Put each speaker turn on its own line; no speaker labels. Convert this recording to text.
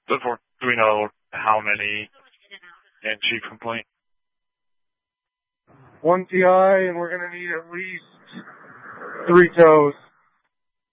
Do we know how many in chief complaint?
1 TI, and we're going to need at least 3 tows.